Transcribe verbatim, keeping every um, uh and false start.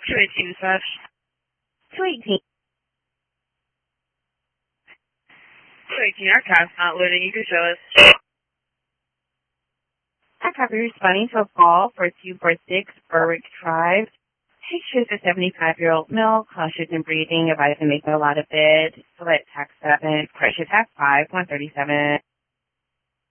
two eighteen dispatch. two eighteen. two eighteen, our cab's not loading. You can show us. I copy responding to a call for two forty-six Berwick Drive. Pictures a seventy-five-year-old male, cautious in breathing, advised to make a lot of bed. Select tax seven, pressure tax five, one thirty-seven.